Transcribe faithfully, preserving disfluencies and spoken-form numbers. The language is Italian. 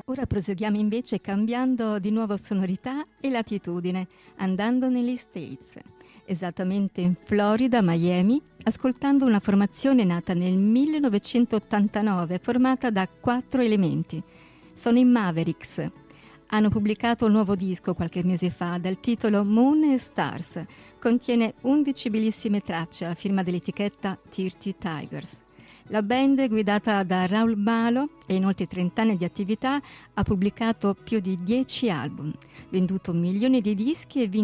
Ora proseguiamo invece cambiando di nuovo sonorità e latitudine, andando negli States, esattamente in Florida, Miami, ascoltando una formazione nata nel millenovecentottantanove, formata da quattro elementi. Sono i Mavericks. Hanno pubblicato un nuovo disco qualche mese fa dal titolo Moon and Stars. Contiene undici bellissime tracce a firma dell'etichetta trenta Tigers. La band, guidata da Raul Malo e in oltre trenta anni di attività, ha pubblicato più di dieci album, venduto milioni di dischi e vinto